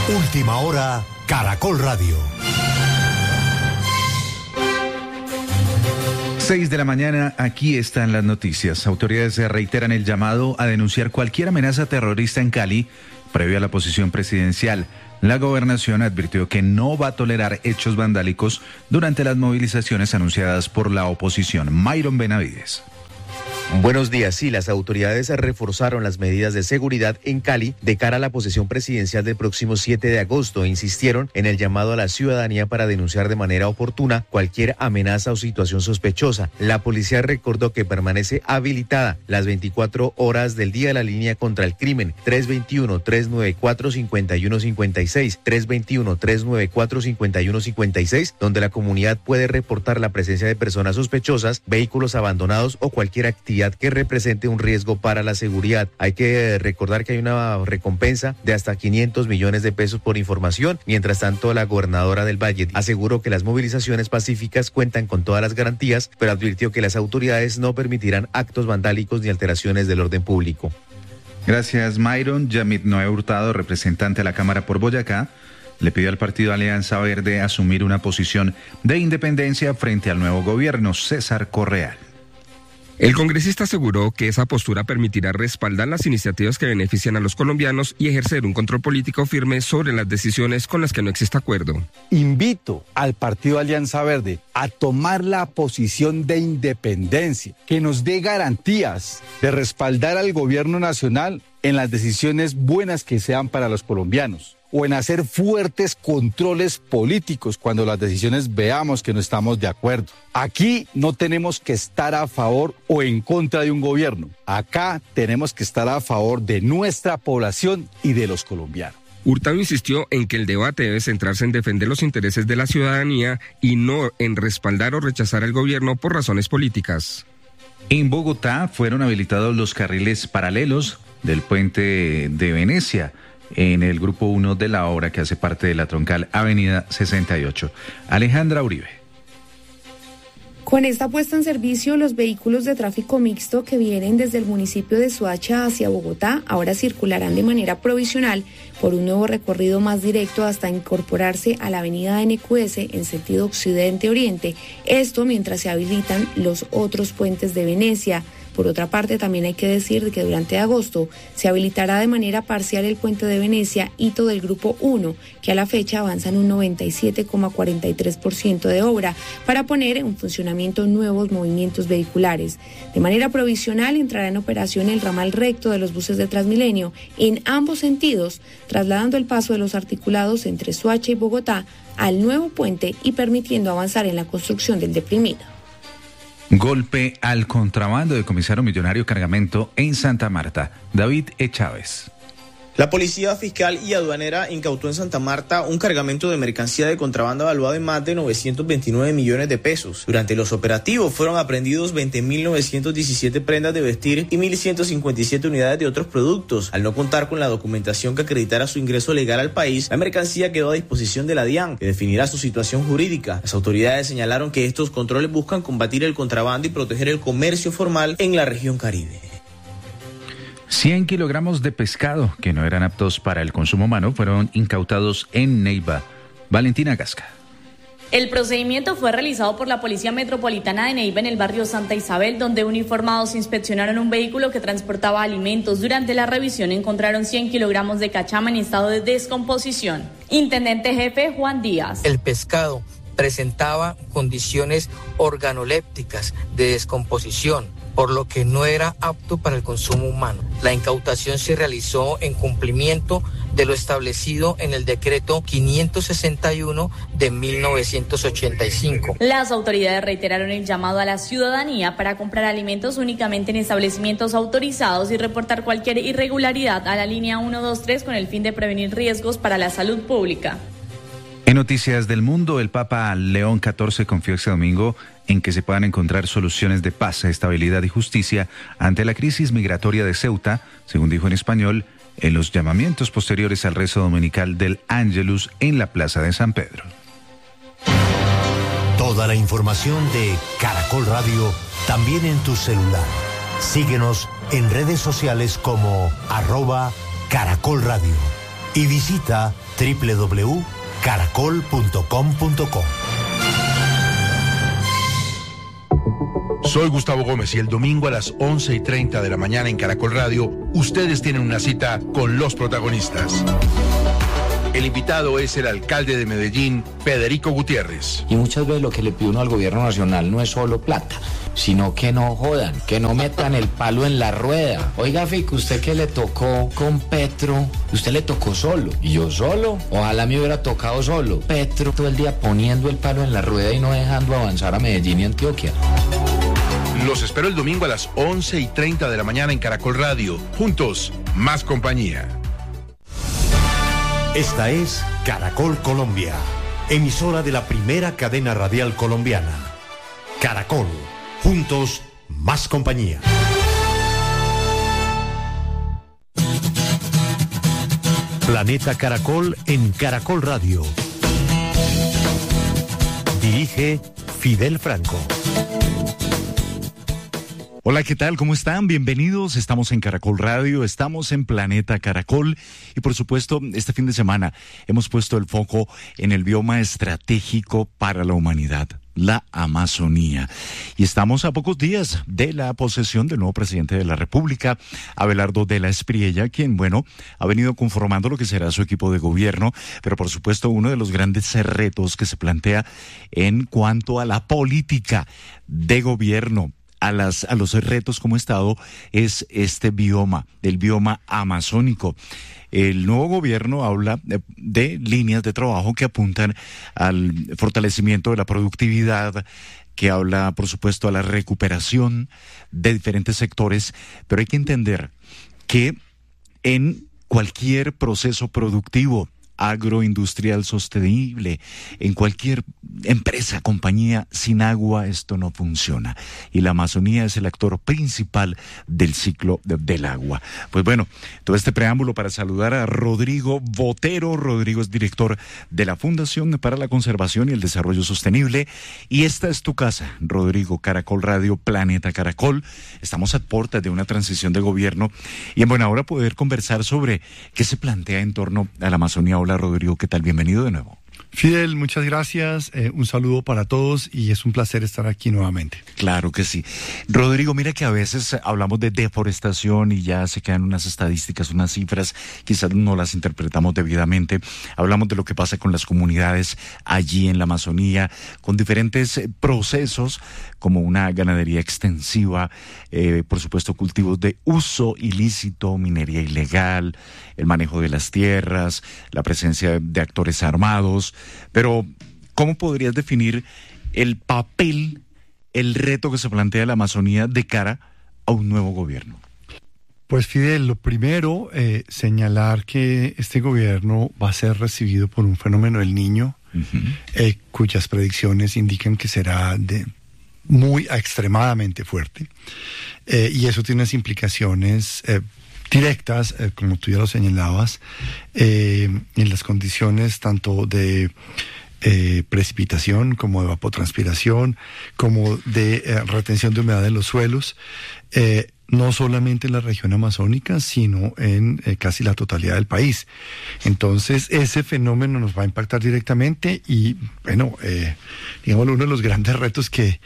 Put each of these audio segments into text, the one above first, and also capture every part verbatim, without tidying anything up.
Última hora, Caracol Radio. Seis de la mañana, aquí están las noticias. Autoridades reiteran el llamado a denunciar cualquier amenaza terrorista en Cali, previo a la posición presidencial. La gobernación advirtió que no va a tolerar hechos vandálicos durante las movilizaciones anunciadas por la oposición. Myron Benavides. Buenos días. Sí, las autoridades reforzaron las medidas de seguridad en Cali de cara a la posesión presidencial del próximo siete de agosto e insistieron en el llamado a la ciudadanía para denunciar de manera oportuna cualquier amenaza o situación sospechosa. La policía recordó que permanece habilitada las veinticuatro horas del día la línea contra el crimen tres dos uno, tres nueve cuatro, cinco uno cinco seis, tres dos uno, tres nueve cuatro, cinco uno cinco seis, donde la comunidad puede reportar la presencia de personas sospechosas, vehículos abandonados o cualquier actividad que represente un riesgo para la seguridad. Hay que recordar que hay una recompensa de hasta quinientos millones de pesos por información. Mientras tanto, la gobernadora del Valle aseguró que las movilizaciones pacíficas cuentan con todas las garantías, pero advirtió que las autoridades no permitirán actos vandálicos ni alteraciones del orden público. Gracias, Myron. Yamit Noé Hurtado, representante de la Cámara por Boyacá, le pidió al partido Alianza Verde asumir una posición de independencia frente al nuevo gobierno. César Correal. El congresista aseguró que esa postura permitirá respaldar las iniciativas que benefician a los colombianos y ejercer un control político firme sobre las decisiones con las que no existe acuerdo. Invito al partido Alianza Verde a tomar la posición de independencia, que nos dé garantías de respaldar al gobierno nacional en las decisiones buenas que sean para los colombianos, o en hacer fuertes controles políticos cuando las decisiones veamos que no estamos de acuerdo. Aquí no tenemos que estar a favor o en contra de un gobierno. Acá tenemos que estar a favor de nuestra población y de los colombianos. Hurtado insistió en que el debate debe centrarse en defender los intereses de la ciudadanía y no en respaldar o rechazar al gobierno por razones políticas. En Bogotá fueron habilitados los carriles paralelos del puente de Venecia, en el grupo uno de la obra que hace parte de la troncal Avenida sesenta y ocho. Alejandra Uribe. Con esta puesta en servicio, los vehículos de tráfico mixto que vienen desde el municipio de Soacha hacia Bogotá ahora circularán de manera provisional por un nuevo recorrido más directo hasta incorporarse a la avenida N Q S en sentido occidente-oriente. Esto mientras se habilitan los otros puentes de Venecia. Por otra parte, también hay que decir que durante agosto se habilitará de manera parcial el puente de Venecia, hito del grupo uno, que a la fecha avanza en un noventa y siete coma cuarenta y tres por ciento de obra, para poner en funcionamiento nuevos movimientos vehiculares. De manera provisional entrará en operación el ramal recto de los buses de Transmilenio en ambos sentidos, trasladando el paso de los articulados entre Soacha y Bogotá al nuevo puente y permitiendo avanzar en la construcción del deprimido. Golpe al contrabando de comisario millonario cargamento en Santa Marta. David E. Chávez. La Policía Fiscal y Aduanera incautó en Santa Marta un cargamento de mercancía de contrabando evaluado en más de novecientos veintinueve millones de pesos. Durante los operativos fueron aprehendidos veinte mil novecientos diecisiete prendas de vestir y mil ciento cincuenta y siete unidades de otros productos. Al no contar con la documentación que acreditara su ingreso legal al país, la mercancía quedó a disposición de la DIAN, que definirá su situación jurídica. Las autoridades señalaron que estos controles buscan combatir el contrabando y proteger el comercio formal en la región Caribe. cien kilogramos de pescado que no eran aptos para el consumo humano fueron incautados en Neiva. Valentina Gasca. El procedimiento fue realizado por la Policía Metropolitana de Neiva en el barrio Santa Isabel, donde uniformados inspeccionaron un vehículo que transportaba alimentos. Durante la revisión encontraron cien kilogramos de cachama en estado de descomposición. Intendente Jefe Juan Díaz. El pescado presentaba condiciones organolépticas de descomposición, por lo que no era apto para el consumo humano. La incautación se realizó en cumplimiento de lo establecido en el decreto quinientos sesenta y uno de mil novecientos ochenta y cinco. Las autoridades reiteraron el llamado a la ciudadanía para comprar alimentos únicamente en establecimientos autorizados y reportar cualquier irregularidad a la línea ciento veintitrés con el fin de prevenir riesgos para la salud pública. En noticias del mundo, el Papa León catorce confió este domingo en que se puedan encontrar soluciones de paz, estabilidad y justicia ante la crisis migratoria de Ceuta, según dijo en español, en los llamamientos posteriores al rezo dominical del Ángelus en la Plaza de San Pedro. Toda la información de Caracol Radio también en tu celular. Síguenos en redes sociales como arroba Caracol Radio. y visita doble u doble u doble u punto caracol punto com punto co. Soy Gustavo Gómez y el domingo a las once y treinta de la mañana en Caracol Radio, ustedes tienen una cita con los protagonistas. El invitado es el alcalde de Medellín, Federico Gutiérrez. Y muchas veces lo que le pide uno al gobierno nacional no es solo plata, sino que no jodan, que no metan el palo en la rueda. Oiga, Fico, usted que le tocó con Petro, usted le tocó solo. ¿Y yo solo? Ojalá me hubiera tocado solo. Petro todo el día poniendo el palo en la rueda y no dejando avanzar a Medellín y Antioquia. Los espero el domingo a las once y treinta de la mañana en Caracol Radio. Juntos, más compañía. Esta es Caracol Colombia, emisora de la primera cadena radial colombiana. Caracol, juntos, más compañía. Planeta Caracol en Caracol Radio. Dirige Fidel Franco. Hola, ¿qué tal? ¿Cómo están? Bienvenidos. Estamos en Caracol Radio, estamos en Planeta Caracol y por supuesto este fin de semana hemos puesto el foco en el bioma estratégico para la humanidad, la Amazonía. Y estamos a pocos días de la posesión del nuevo presidente de la República, Abelardo de la Espriella, quien, bueno, ha venido conformando lo que será su equipo de gobierno, pero por supuesto uno de los grandes retos que se plantea en cuanto a la política de gobierno, A, las, a los retos como Estado, es este bioma, del bioma amazónico. El nuevo gobierno habla de, de líneas de trabajo que apuntan al fortalecimiento de la productividad, que habla, por supuesto, a la recuperación de diferentes sectores, pero hay que entender que en cualquier proceso productivo agroindustrial sostenible, en cualquier empresa, compañía, sin agua esto no funciona. Y la Amazonía es el actor principal del ciclo de, del agua. Pues bueno, todo este preámbulo para saludar a Rodrigo Botero. Rodrigo es director de la Fundación para la Conservación y el Desarrollo Sostenible. Y esta es tu casa, Rodrigo. Caracol Radio, Planeta Caracol. Estamos a puertas de una transición de gobierno y en buena hora poder conversar sobre qué se plantea en torno a la Amazonía. Hola, Rodrigo, ¿qué tal? Bienvenido de nuevo. Fidel, muchas gracias, eh, un saludo para todos y es un placer estar aquí nuevamente. Claro que sí. Rodrigo, mira que a veces hablamos de deforestación y ya se quedan unas estadísticas, unas cifras, quizás no las interpretamos debidamente. Hablamos de lo que pasa con las comunidades allí en la Amazonía, con diferentes procesos como una ganadería extensiva, eh, por supuesto cultivos de uso ilícito, minería ilegal, el manejo de las tierras, la presencia de actores armados. Pero, ¿cómo podrías definir el papel, el reto que se plantea la Amazonía de cara a un nuevo gobierno? Pues Fidel, lo primero, eh, señalar que este gobierno va a ser recibido por un fenómeno del Niño, uh-huh. eh, cuyas predicciones indican que será de muy extremadamente fuerte, eh, y eso tiene unas implicaciones eh, directas, eh, como tú ya lo señalabas, eh, en las condiciones tanto de eh, precipitación como de evapotranspiración, como de eh, retención de humedad en los suelos, eh, no solamente en la región amazónica, sino en eh, casi la totalidad del país. Entonces, ese fenómeno nos va a impactar directamente y, bueno, eh, digamos, uno de los grandes retos que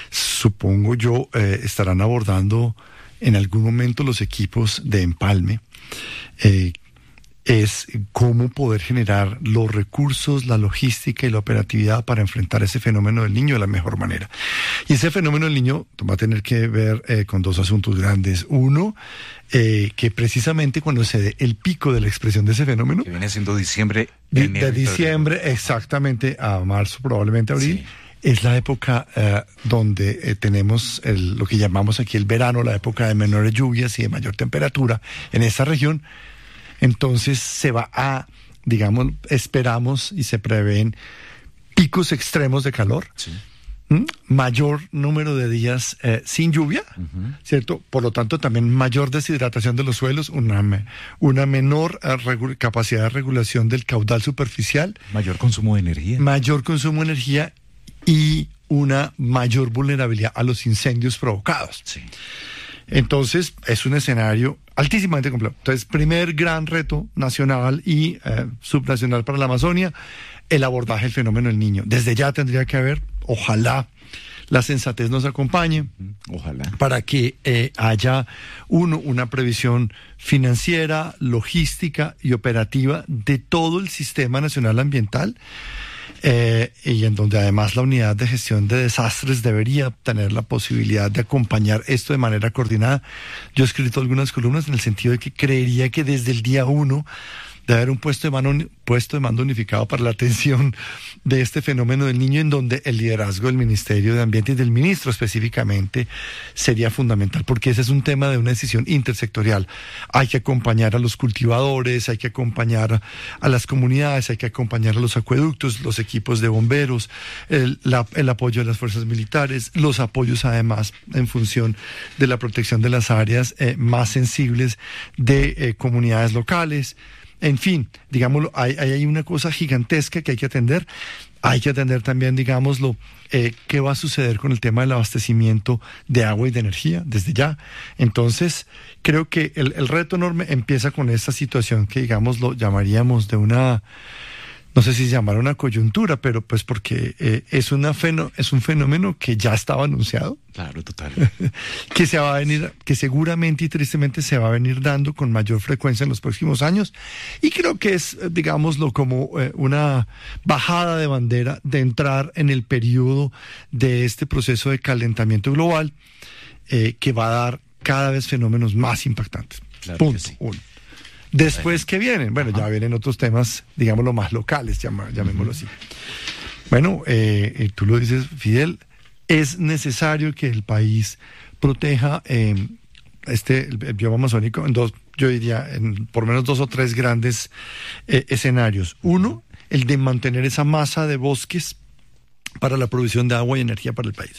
supongo yo eh, estarán abordando en algún momento los equipos de empalme, eh, es cómo poder generar los recursos, la logística y la operatividad para enfrentar ese fenómeno del Niño de la mejor manera. Y ese fenómeno del Niño va a tener que ver eh, con dos asuntos grandes. Uno, eh, que precisamente cuando se dé el pico de la expresión de ese fenómeno, que viene siendo diciembre, de, de diciembre exactamente a marzo, probablemente abril, sí. Es la época eh, donde eh, tenemos el, lo que llamamos aquí el verano, la época de menores lluvias y de mayor temperatura en esta región. Entonces se va a, digamos, esperamos y se prevén picos extremos de calor, sí. ¿Mm? Mayor número de días eh, sin lluvia, uh-huh. ¿cierto? Por lo tanto, también mayor deshidratación de los suelos, una, una menor uh, regu- capacidad de regulación del caudal superficial. Mayor consumo de energía. Mayor consumo de energía y una mayor vulnerabilidad a los incendios provocados. Sí. Entonces, es un escenario altísimamente complejo. Entonces, primer gran reto nacional y eh, subnacional para la Amazonia, el abordaje del fenómeno del Niño. Desde ya tendría que haber, ojalá, la sensatez nos acompañe. Ojalá. Para que eh, haya, uno, una previsión financiera, logística y operativa de todo el sistema nacional ambiental, eh, y en donde además la unidad de gestión de desastres debería tener la posibilidad de acompañar esto de manera coordinada. Yo he escrito algunas columnas en el sentido de que creería que desde el día uno de haber un puesto de mando, puesto de mando unificado para la atención de este fenómeno del Niño, en donde el liderazgo del Ministerio de Ambiente y del ministro específicamente sería fundamental, porque ese es un tema de una decisión intersectorial. Hay que acompañar a los cultivadores, hay que acompañar a las comunidades, hay que acompañar a los acueductos, los equipos de bomberos, el, la, el apoyo de las fuerzas militares, los apoyos además en función de la protección de las áreas eh, más sensibles de eh, comunidades locales. En fin, digámoslo, hay, hay una cosa gigantesca que hay que atender. Hay que atender también, digámoslo, eh, qué va a suceder con el tema del abastecimiento de agua y de energía desde ya. Entonces, creo que el, el reto enorme empieza con esta situación que, digamos, lo llamaríamos de una, no sé si se llamara una coyuntura, pero pues porque eh, es, una feno, es un fenómeno que ya estaba anunciado. Claro, total. que se va a venir, que seguramente y tristemente se va a venir dando con mayor frecuencia en los próximos años. Y creo que es, digámoslo, como eh, una bajada de bandera de entrar en el periodo de este proceso de calentamiento global eh, que va a dar cada vez fenómenos más impactantes. Claro. Punto. Sí. Uno. Después, ¿qué vienen? Bueno, Ajá. ya vienen otros temas, digámoslo, más locales, llama, llamémoslo uh-huh. así. Bueno, eh, tú lo dices, Fidel, es necesario que el país proteja eh, este el, el bioma amazónico en dos, yo diría, en por lo menos dos o tres grandes eh, escenarios. Uno, el de mantener esa masa de bosques para la provisión de agua y energía para el país.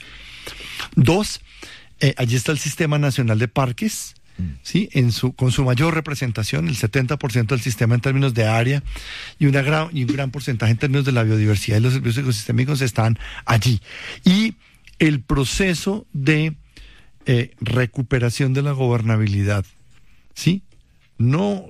Dos, eh, allí está el Sistema Nacional de Parques, ¿sí? En su, con su mayor representación, el setenta por ciento del sistema en términos de área y, una gran, y un gran porcentaje en términos de la biodiversidad y los servicios ecosistémicos están allí. Y el proceso de eh, recuperación de la gobernabilidad, ¿sí? No,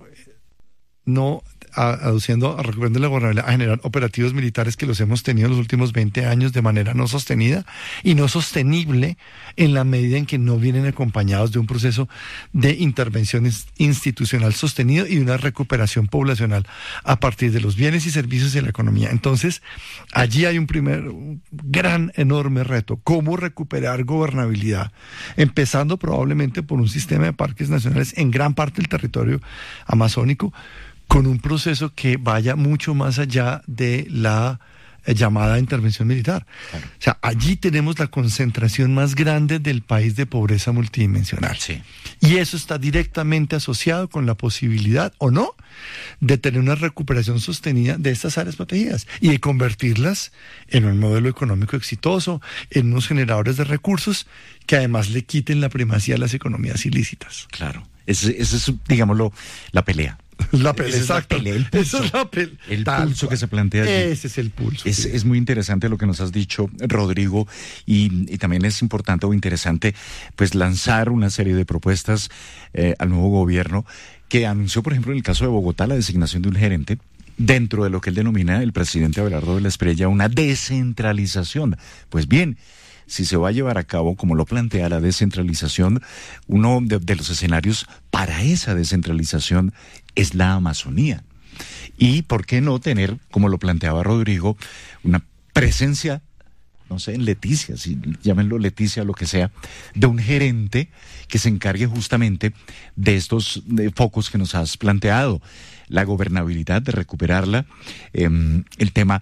no a, aduciendo a recuperación de la gobernabilidad, a generar operativos militares que los hemos tenido en los últimos veinte años de manera no sostenida y no sostenible en la medida en que no vienen acompañados de un proceso de intervención institucional sostenido y de una recuperación poblacional a partir de los bienes y servicios de la economía. Entonces, allí hay un primer un gran, enorme reto, cómo recuperar gobernabilidad, empezando probablemente por un sistema de parques nacionales en gran parte del territorio amazónico, con un proceso que vaya mucho más allá de la eh, llamada intervención militar. Claro. O sea, allí tenemos la concentración más grande del país de pobreza multidimensional. Sí. Y eso está directamente asociado con la posibilidad, o no, de tener una recuperación sostenida de estas áreas protegidas y de convertirlas en un modelo económico exitoso, en unos generadores de recursos que además le quiten la primacía a las economías ilícitas. Claro. Esa es, es, digámoslo, la pelea. La pelea, exacto. Es la pelea, el pulso, Esa es la pelea. el pulso que se plantea allí. Ese es el pulso. Es, sí. es muy interesante lo que nos has dicho, Rodrigo, y, y también es importante o interesante pues lanzar una serie de propuestas eh, al nuevo gobierno que anunció, por ejemplo, en el caso de Bogotá, la designación de un gerente dentro de lo que él denomina, el presidente Abelardo de la Espriella, una descentralización. Pues bien, si se va a llevar a cabo, como lo plantea la descentralización, uno de, de los escenarios para esa descentralización es la Amazonía. Y por qué no tener, como lo planteaba Rodrigo, una presencia, no sé, en Leticia, si llámenlo Leticia, lo que sea, de un gerente que se encargue justamente de estos de focos que nos has planteado. La gobernabilidad, de recuperarla, eh, el tema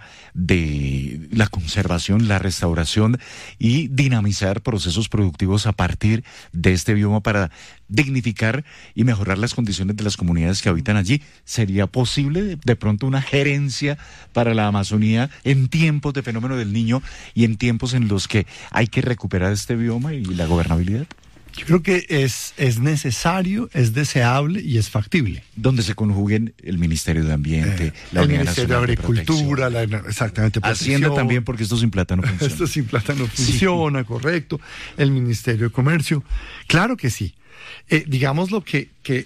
de la conservación, la restauración y dinamizar procesos productivos a partir de este bioma para dignificar y mejorar las condiciones de las comunidades que habitan allí. ¿Sería posible de, de pronto una gerencia para la Amazonía en tiempos de fenómeno del Niño y en tiempos en los que hay que recuperar este bioma y la gobernabilidad? Yo creo que es, es necesario, es deseable y es factible. Donde se conjuguen el Ministerio de Ambiente, eh, la el Unidad Ministerio de Agricultura, la, exactamente. Hacienda protección. también, porque esto sin plata no funciona. Esto sin plata no funciona, sí. Correcto. El Ministerio de Comercio. Claro que sí. Eh, digamos lo que, que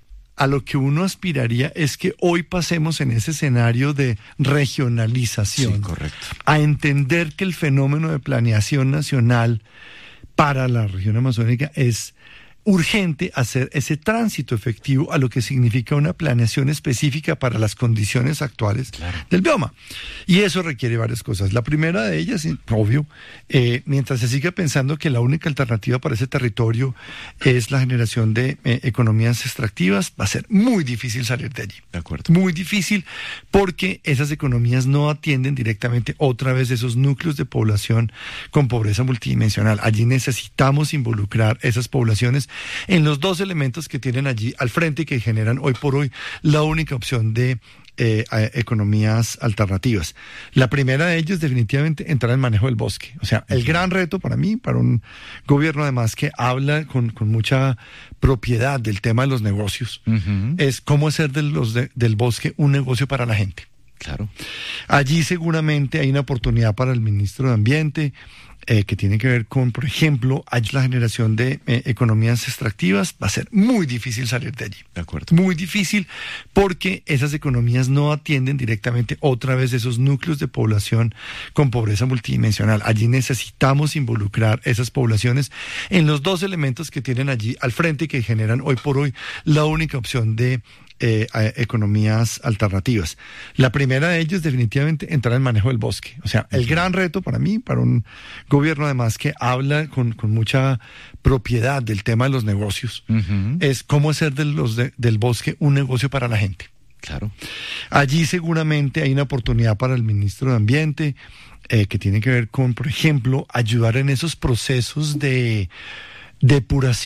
a lo que uno aspiraría es que hoy pasemos en ese escenario de regionalización. Sí, correcto. A entender que el fenómeno de planeación nacional para la región amazónica es urgente hacer ese tránsito efectivo a lo que significa una planeación específica para las condiciones actuales claro. del bioma. Y eso requiere varias cosas. La primera de ellas, obvio, eh, mientras se siga pensando que la única alternativa para ese territorio es la generación de eh, economías extractivas, va a ser muy difícil salir de allí. De acuerdo. Muy difícil porque esas economías no atienden directamente otra vez esos núcleos de población con pobreza multidimensional. Allí necesitamos involucrar esas poblaciones en los dos elementos que tienen allí al frente y que generan hoy por hoy la única opción de eh, economías alternativas. La primera de ellos definitivamente entrar en manejo del bosque. O sea, el gran reto para mí, para un gobierno además que habla con, con mucha propiedad del tema de los negocios, uh-huh. es cómo hacer de los de, del bosque un negocio para la gente. Claro. Allí seguramente hay una oportunidad para el ministro de Ambiente, Eh, que tiene que ver con, por ejemplo, la generación de eh, economías extractivas. Va a ser muy difícil salir de allí. De acuerdo. Muy difícil porque esas economías no atienden directamente otra vez esos núcleos de población con pobreza multidimensional. Allí necesitamos involucrar esas poblaciones en los dos elementos que tienen allí al frente y que generan hoy por hoy la única opción de Eh, economías alternativas. La primera de ellos definitivamente entrar en manejo del bosque. O sea, el gran reto para mí, para un gobierno además que habla con, con mucha propiedad del tema de los negocios, uh-huh. es cómo hacer de los de, del bosque un negocio para la gente. Claro. Allí seguramente hay una oportunidad para el ministro de Ambiente, eh, que tiene que ver con, por ejemplo, ayudar en esos procesos de depuración